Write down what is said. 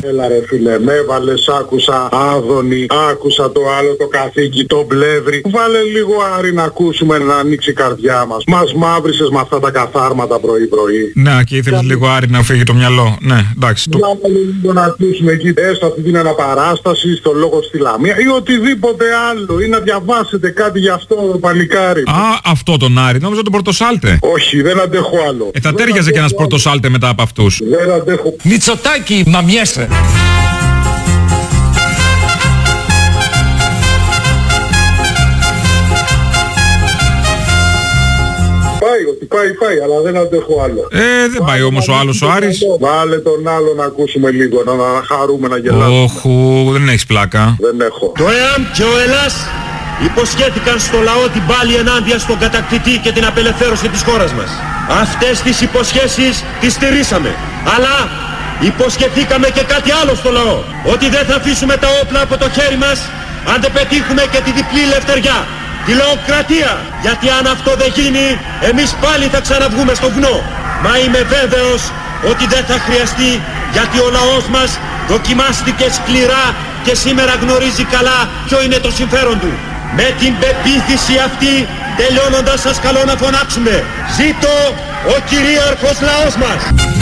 Έλα ρε φίλε, με έβαλες, άκουσα Άδωνη, άκουσα το άλλο το καθήκη, το Πλεύρη. Βάλε λίγο Άρη να ακούσουμε, να ανοίξει η καρδιά μας. Μας μαύρισες με αυτά τα καθάρματα πρωί-πρωί. Ναι, και ήθελες λίγο Άρη να φύγει το μυαλό. Ναι, εντάξει. Βάλε λίγο να ακούσουμε εκεί, έστω αυτή την αναπαράσταση, στο λόγο στη Λαμία ή οτιδήποτε άλλο, ή να διαβάσετε κάτι γι' αυτό το παλικάρι. Α, αυτό τον Άρη, νόμιζα τον Πορτοσάλτε. Όχι, δεν αντέχω άλλο. Θα τέριαζε και ένας Πορτοσάλτε μετά από αυτούς. Δεν αντέχω. Μητσοτάκη, μαμιέσαι. Πάει, αλλά δεν αντέχω άλλο. Δεν πάει όμως ο άλλος ο Άρης. Βάλε τον άλλο να ακούσουμε λίγο, να χαρούμε, να γελάσουμε. Όχου, δεν έχεις πλάκα. Δεν έχω. Το ΕΑΜ και ο ΕΛΑΣ υποσχέθηκαν στο λαό την πάλη ενάντια στον κατακτητή και την απελευθέρωση της χώρας μας. Αυτές τις υποσχέσεις τις στηρίσαμε. Αλλά υποσχεθήκαμε και κάτι άλλο στο λαό. Ότι δεν θα αφήσουμε τα όπλα από το χέρι μας αν δεν πετύχουμε και τη διπλή ελευθεριά. Τη λαοκρατία. Γιατί αν αυτό δεν γίνει, εμείς πάλι θα ξαναβγούμε στο βουνό. Μα είμαι βέβαιος ότι δεν θα χρειαστεί, γιατί ο λαός μας δοκιμάστηκε σκληρά και σήμερα γνωρίζει καλά ποιο είναι το συμφέρον του. Με την πεποίθηση αυτή, τελειώνοντας σας καλώ να φωνάξουμε: ζήτω ο κυρίαρχος λαός μας!